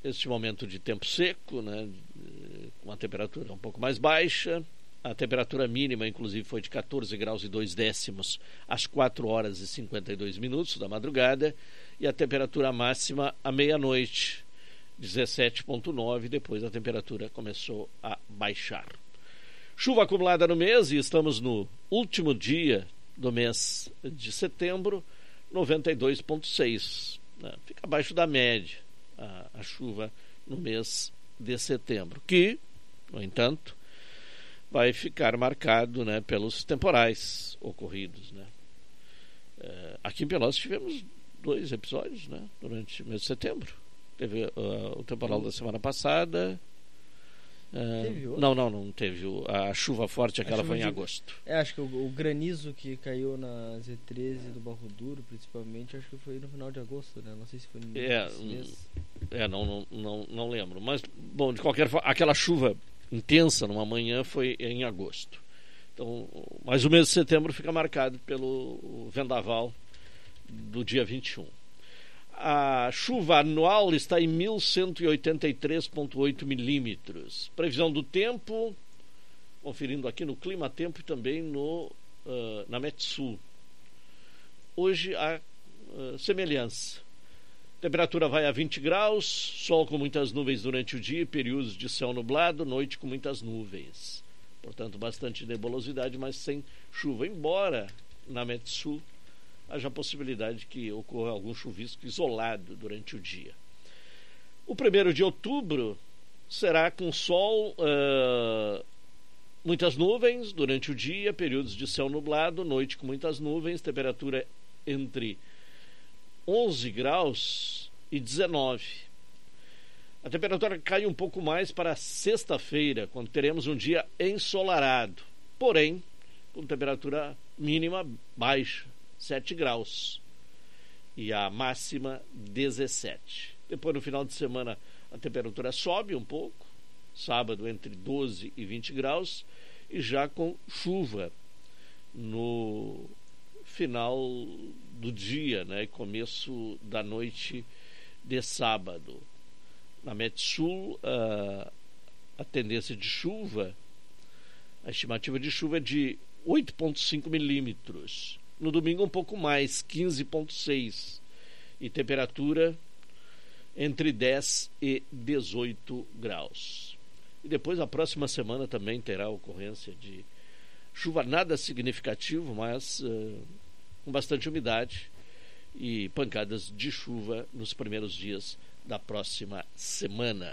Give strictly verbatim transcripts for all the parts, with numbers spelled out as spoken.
este momento de tempo seco, né, com a temperatura um pouco mais baixa. A temperatura mínima, inclusive, foi de catorze graus e dois décimos às quatro horas e cinquenta e dois minutos da madrugada, e a temperatura máxima à meia-noite, dezessete vírgula nove, depois a temperatura começou a baixar. Chuva acumulada no mês, e estamos no último dia do mês de setembro, noventa e dois vírgula seis, né? Fica abaixo da média a, a chuva no mês de setembro, que, no entanto, vai ficar marcado, né, pelos temporais ocorridos, né? É, aqui em Pelotas tivemos dois episódios, né, durante o mês de setembro. Teve uh, o temporal da semana passada. Uh, teve não, não, não teve. A chuva forte, aquela foi em de... agosto. É, acho que o, o granizo que caiu na Z treze do Barro Duro, principalmente, acho que foi no final de agosto, né? Não sei se foi no é, mês. É, não, não, não, não lembro. Mas, bom, de qualquer forma, aquela chuva intensa numa manhã foi em agosto. Então, mas o mês de setembro fica marcado pelo vendaval do dia vinte e um. A chuva anual está em mil cento e oitenta e três vírgula oito milímetros. Previsão do tempo, conferindo aqui no Clima Tempo e também no, uh, na Metsul. Hoje há uh, semelhança. Temperatura vai a vinte graus, sol com muitas nuvens durante o dia, períodos de céu nublado, noite com muitas nuvens. Portanto, bastante nebulosidade, mas sem chuva. Embora na Metsul haja a possibilidade de que ocorra algum chuvisco isolado durante o dia. O primeiro de outubro será com sol, uh, muitas nuvens durante o dia, períodos de céu nublado, noite com muitas nuvens, temperatura entre onze graus e dezenove. A temperatura cai um pouco mais para sexta-feira, quando teremos um dia ensolarado, porém com temperatura mínima baixa, sete graus, e a máxima dezessete. Depois, no final de semana, a temperatura sobe um pouco, sábado entre doze e vinte graus, e já com chuva no final do dia, né, começo da noite de sábado. Na Metsul, a, a tendência de chuva, a estimativa de chuva é de oito vírgula cinco milímetros. No domingo um pouco mais, quinze vírgula seis, e temperatura entre dez e dezoito graus. E depois a próxima semana também terá ocorrência de chuva nada significativo, mas uh, com bastante umidade e pancadas de chuva nos primeiros dias da próxima semana.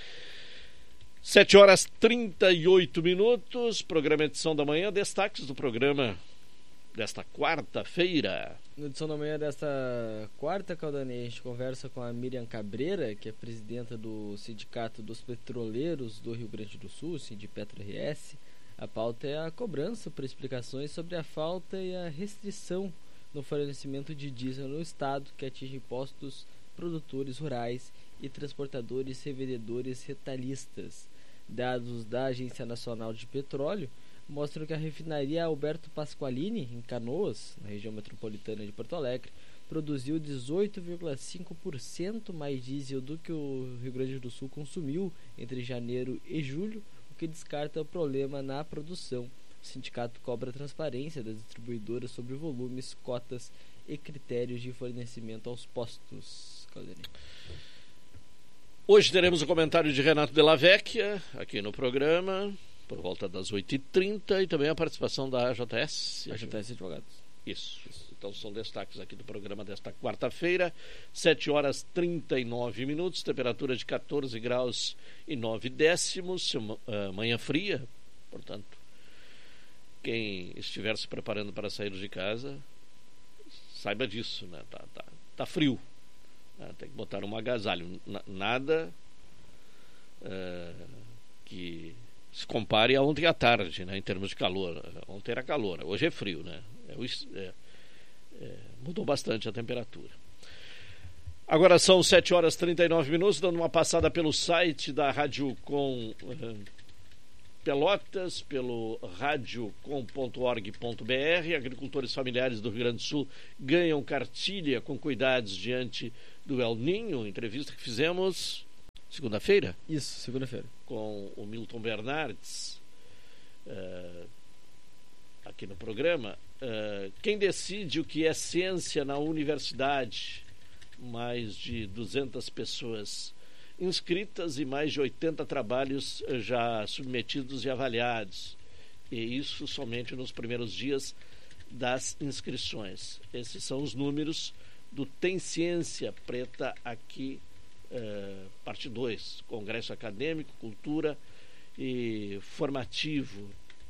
sete horas e trinta e oito minutos, programa Edição da Manhã, destaques do programa desta quarta-feira. Na edição da manhã desta quarta, Caldani, a gente conversa com a Miriam Cabreira, que é presidenta do Sindicato dos Petroleiros do Rio Grande do Sul, Sindipetro-R S. A pauta é a cobrança por explicações sobre a falta e a restrição no fornecimento de diesel no estado, que atinge postos produtores rurais e transportadores revendedores retalhistas. Dados da Agência Nacional de Petróleo mostram que a refinaria Alberto Pasqualini, em Canoas, na região metropolitana de Porto Alegre, produziu dezoito vírgula cinco por cento mais diesel do que o Rio Grande do Sul consumiu entre janeiro e julho, o que descarta o problema na produção. O sindicato cobra transparência das distribuidoras sobre volumes, cotas e critérios de fornecimento aos postos. Caldeirão. Hoje teremos o comentário de Renato Della Vecchia aqui no programa, por volta das oito e trinta, e também a participação da A J S. A J S Advogados. Isso. Então são destaques aqui do programa desta quarta-feira, sete horas e trinta e nove minutos, temperatura de catorze graus e nove décimos, uh, manhã fria, portanto, quem estiver se preparando para sair de casa, saiba disso, né? Tá, tá, tá frio, né? Tem que botar um agasalho, N- nada uh, que se compare a ontem à tarde, né, em termos de calor. Ontem era calor, hoje é frio, né? É, é, é, mudou bastante a temperatura. Agora são sete horas e trinta e nove minutos, dando uma passada pelo site da Rádio Com uh, Pelotas, pelo rádio com ponto org ponto b r. Agricultores familiares do Rio Grande do Sul ganham cartilha com cuidados diante do El Ninho. Entrevista que fizemos segunda-feira? Isso, segunda-feira. Com o Milton Bernardes, uh, aqui no programa. Uh, quem decide o que é ciência na universidade? Mais de duzentas pessoas inscritas e mais de oitenta trabalhos já submetidos e avaliados. E isso somente nos primeiros dias das inscrições. Esses são os números do Tem Ciência Preta aqui, uh, parte dois, Congresso Acadêmico, Cultura e Formativo,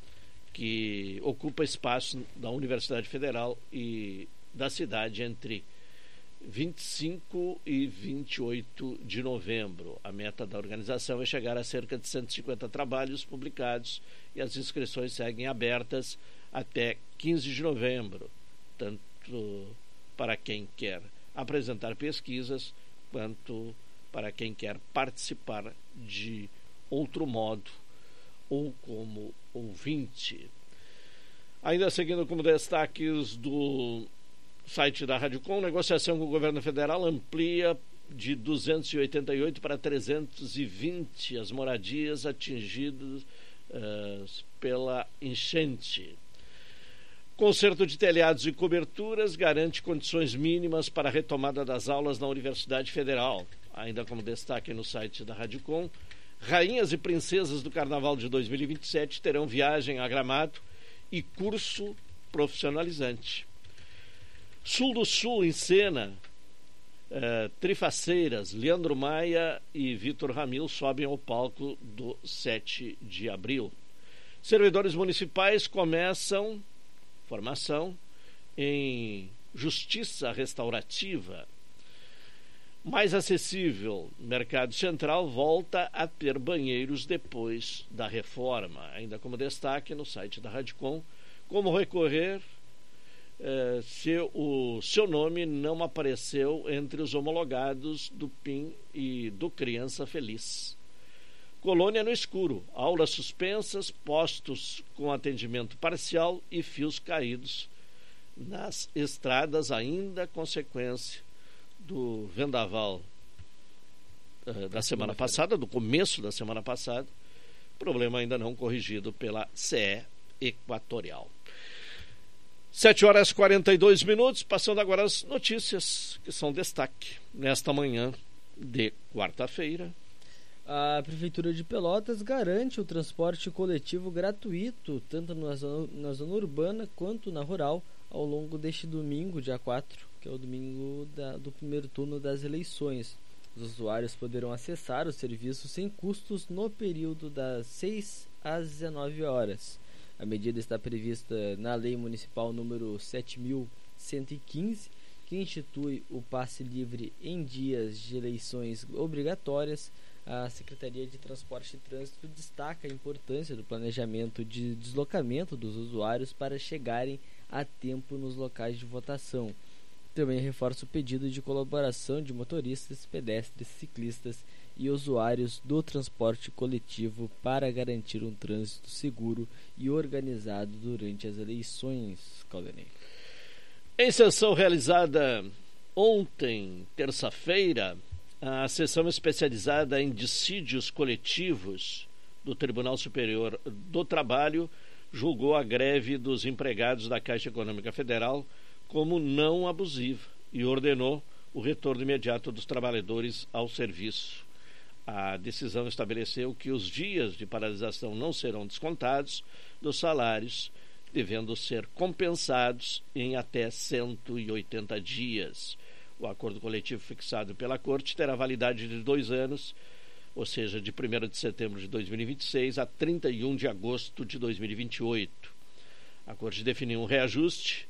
que ocupa espaço da Universidade Federal e da cidade entre vinte e cinco e vinte e oito de novembro. A meta da organização é chegar a cerca de cento e cinquenta trabalhos publicados e as inscrições seguem abertas até quinze de novembro, tanto para quem quer apresentar pesquisas quanto para quem quer participar de outro modo ou como ouvinte. Ainda seguindo como destaques do site da Rádio Com, negociação com o governo federal amplia de duzentos e oitenta e oito para trezentos e vinte as moradias atingidas uh, pela enchente. Conserto de telhados e coberturas garante condições mínimas para a retomada das aulas na Universidade Federal. Ainda como destaque no site da Rádio Com, rainhas e princesas do Carnaval de dois mil e vinte e sete terão viagem a Gramado e curso profissionalizante. Sul do Sul encena eh, Trifaceiras. Leandro Maia e Vitor Ramil sobem ao palco do sete de abril. Servidores municipais começam formação em justiça restaurativa. Mais acessível, Mercado Central volta a ter banheiros depois da reforma. Ainda como destaque no site da Radicom, como recorrer Uh, se o seu nome não apareceu entre os homologados do P I M e do Criança Feliz. Colônia no escuro, aulas suspensas, postos com atendimento parcial e fios caídos nas estradas, ainda consequência do vendaval uh, da semana passada, do começo da semana passada, problema ainda não corrigido pela C E Equatorial. sete horas e quarenta e dois minutos, passando agora as notícias que são destaque nesta manhã de quarta-feira. A Prefeitura de Pelotas garante o transporte coletivo gratuito, tanto na zona, na zona urbana quanto na rural, ao longo deste domingo, dia quatro, que é o domingo da, do primeiro turno das eleições. Os usuários poderão acessar o serviço sem custos no período das seis às dezenove horas. A medida está prevista na Lei Municipal número sete mil cento e quinze, que institui o passe livre em dias de eleições obrigatórias. A Secretaria de Transporte e Trânsito destaca a importância do planejamento de deslocamento dos usuários para chegarem a tempo nos locais de votação. Também reforça o pedido de colaboração de motoristas, pedestres, ciclistas e usuários do transporte coletivo para garantir um trânsito seguro e organizado durante as eleições. Caldenei. Em sessão realizada ontem, terça-feira, a sessão especializada em dissídios coletivos do Tribunal Superior do Trabalho julgou a greve dos empregados da Caixa Econômica Federal como não abusiva e ordenou o retorno imediato dos trabalhadores ao serviço. A decisão estabeleceu que os dias de paralisação não serão descontados dos salários, devendo ser compensados em até cento e oitenta dias. O acordo coletivo fixado pela Corte terá validade de dois anos, ou seja, de primeiro de setembro de dois mil e vinte e seis a trinta e um de agosto de dois mil e vinte e oito. A Corte definiu um reajuste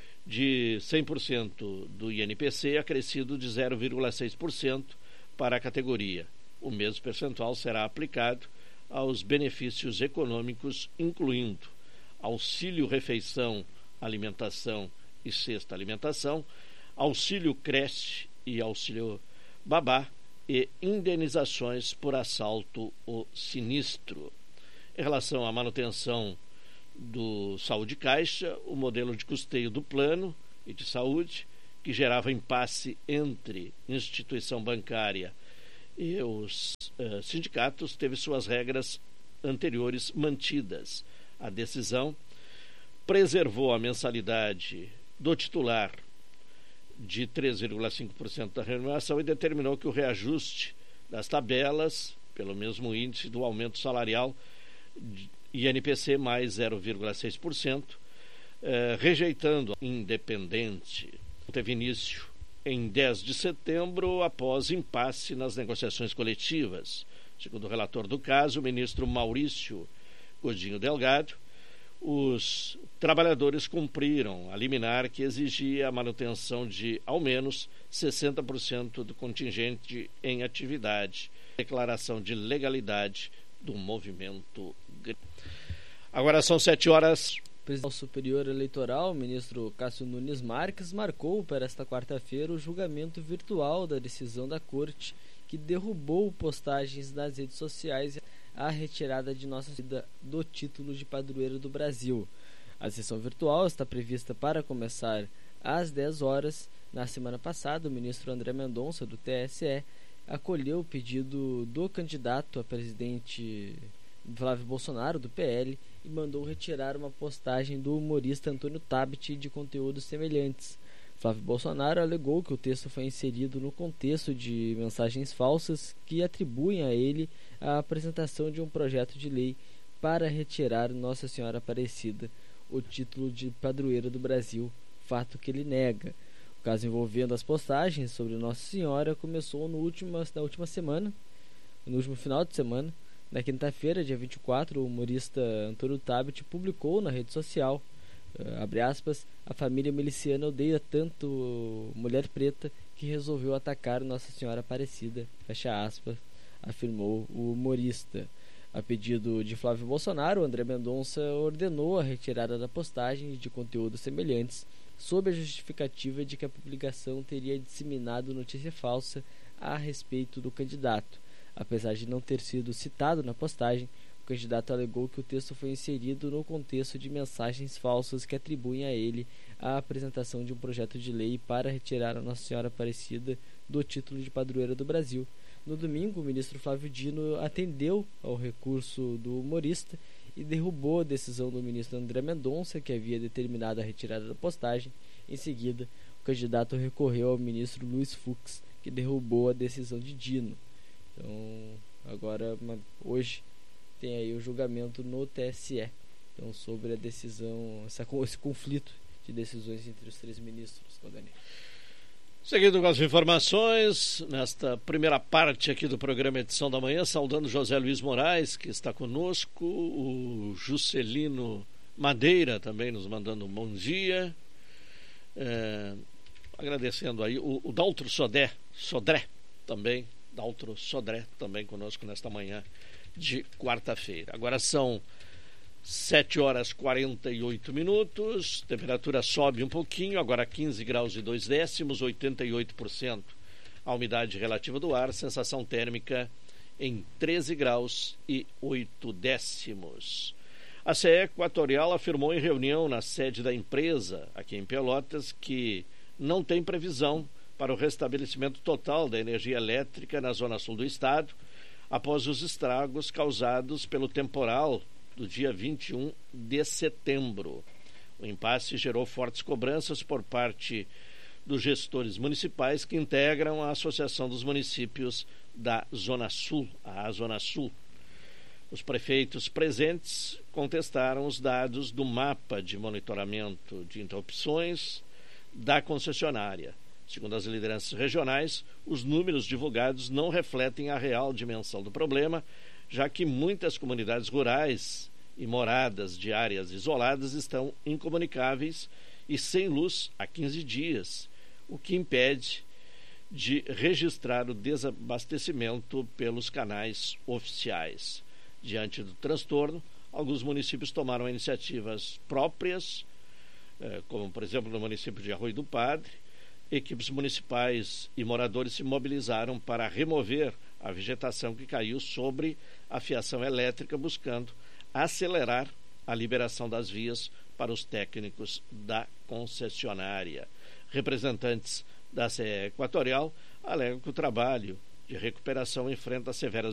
de cem por cento do I N P C, acrescido de zero vírgula seis por cento para a categoria. O mesmo percentual será aplicado aos benefícios econômicos, incluindo auxílio refeição, alimentação e cesta alimentação, auxílio creche e auxílio babá e indenizações por assalto ou sinistro. Em relação à manutenção do Saúde Caixa, o modelo de custeio do plano e de saúde, que gerava impasse entre instituição bancária e os uh, sindicatos teve suas regras anteriores mantidas. A decisão preservou a mensalidade do titular de três vírgula cinco por cento da remuneração e determinou que o reajuste das tabelas, pelo mesmo índice do aumento salarial, I N P C mais zero vírgula seis por cento, eh, rejeitando independente. Teve início em dez de setembro, após impasse nas negociações coletivas. Segundo o relator do caso, o ministro Maurício Godinho Delgado, os trabalhadores cumpriram a liminar que exigia a manutenção de, ao menos, sessenta por cento do contingente em atividade. Declaração de legalidade do movimento. Agora são sete horas. O Presidente Superior Eleitoral, o ministro Cássio Nunes Marques, marcou para esta quarta-feira o julgamento virtual da decisão da Corte que derrubou postagens nas redes sociais a retirada de nossa vida do título de padroeiro do Brasil. A sessão virtual está prevista para começar às dez horas. Na semana passada, o ministro André Mendonça, do T S E, acolheu o pedido do candidato a presidente Flávio Bolsonaro, do P L, e mandou retirar uma postagem do humorista Antônio Tabet de conteúdos semelhantes. Flávio Bolsonaro alegou que o texto foi inserido no contexto de mensagens falsas que atribuem a ele a apresentação de um projeto de lei para retirar Nossa Senhora Aparecida o título de padroeira do Brasil, fato que ele nega. O caso envolvendo as postagens sobre Nossa Senhora começou no último, na última semana, no último final de semana. Na quinta-feira, dia vinte e quatro, o humorista Antônio Tabet publicou na rede social, uh, abre aspas, a família miliciana odeia tanto mulher preta que resolveu atacar Nossa Senhora Aparecida, fecha aspas, afirmou o humorista. A pedido de Flávio Bolsonaro, André Mendonça ordenou a retirada da postagem de conteúdos semelhantes, sob a justificativa de que a publicação teria disseminado notícia falsa a respeito do candidato. Apesar de não ter sido citado na postagem, o candidato alegou que o texto foi inserido no contexto de mensagens falsas que atribuem a ele a apresentação de um projeto de lei para retirar a Nossa Senhora Aparecida do título de padroeira do Brasil. No domingo, o ministro Flávio Dino atendeu ao recurso do humorista e derrubou a decisão do ministro André Mendonça, que havia determinado a retirada da postagem. Em seguida, o candidato recorreu ao ministro Luiz Fux, que derrubou a decisão de Dino. Então, agora, hoje, tem aí o julgamento no T S E, então, sobre a decisão, essa, esse conflito de decisões entre os três ministros. Seguindo com as informações, nesta primeira parte aqui do programa Edição da Manhã, saudando José Luiz Moraes, que está conosco, o Juscelino Madeira também nos mandando um bom dia, é, agradecendo aí o, o Daltro Sodré, Sodré também, Daltro Sodré também conosco nesta manhã de quarta-feira. Agora são sete horas e quarenta e oito minutos, temperatura sobe um pouquinho, agora quinze graus e dois décimos, oitenta e oito por cento a umidade relativa do ar, sensação térmica em treze graus e oito décimos. A C E Equatorial afirmou em reunião na sede da empresa, aqui em Pelotas, que não tem previsão para o restabelecimento total da energia elétrica na zona sul do estado, após os estragos causados pelo temporal do dia vinte e um de setembro. O impasse gerou fortes cobranças por parte dos gestores municipais que integram a Associação dos Municípios da Zona Sul, a Zona Sul. Os prefeitos presentes contestaram os dados do mapa de monitoramento de interrupções da concessionária. Segundo as lideranças regionais, os números divulgados não refletem a real dimensão do problema, já que muitas comunidades rurais e moradas de áreas isoladas estão incomunicáveis e sem luz há quinze dias, o que impede de registrar o desabastecimento pelos canais oficiais. Diante do transtorno, alguns municípios tomaram iniciativas próprias, como por exemplo no município de Arroio do Padre. Equipes municipais e moradores se mobilizaram para remover a vegetação que caiu sobre a fiação elétrica, buscando acelerar a liberação das vias para os técnicos da concessionária. Representantes da C E Equatorial alegam que o trabalho de recuperação enfrenta severas